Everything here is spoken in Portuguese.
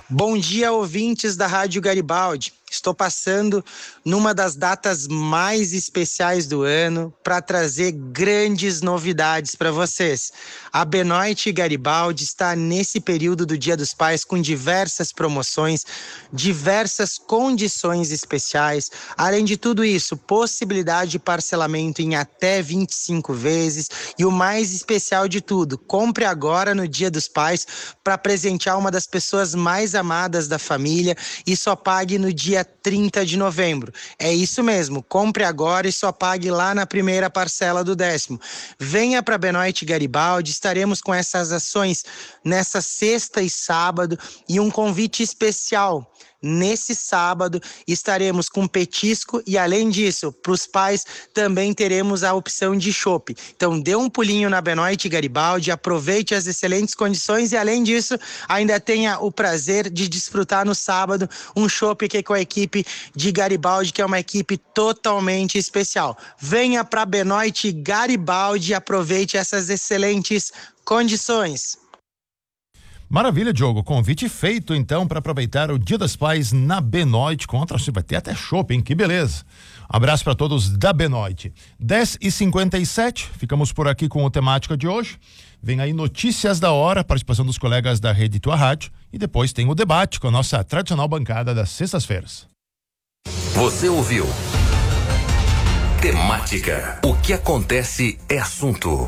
Bom dia, ouvintes da Rádio Garibaldi. Estou passando numa das datas mais especiais do ano para trazer grandes novidades para vocês. A Benoit Garibaldi está nesse período do Dia dos Pais com diversas promoções, diversas condições especiais. Além de tudo isso, possibilidade de parcelamento em até 25 vezes e o mais especial de tudo, compre agora no Dia dos Pais para presentear uma das pessoas mais amadas da família e só pague no dia 30 de novembro. É isso mesmo, compre agora e só pague lá na primeira parcela do 10º. Venha para Benoit Garibaldi, estaremos com essas ações nessa sexta e sábado e um convite especial. Nesse sábado estaremos com petisco e, além disso, para os pais também teremos a opção de chopp. Então dê um pulinho na Benoit Garibaldi, aproveite as excelentes condições e, além disso, ainda tenha o prazer de desfrutar no sábado um chopp aqui com a equipe de Garibaldi, que é uma equipe totalmente especial. Venha para Benoit Garibaldi e aproveite essas excelentes condições. Maravilha, Diogo. Convite feito, então, para aproveitar o Dia dos Pais na Benoit. Vai ter até shopping, que beleza. Abraço para todos da Benoit. 10h57, ficamos por aqui com a temática de hoje. Vem aí notícias da hora, participação dos colegas da Rede Tua Rádio. E depois tem o debate com a nossa tradicional bancada das sextas-feiras. Você ouviu? Temática. O que acontece é assunto.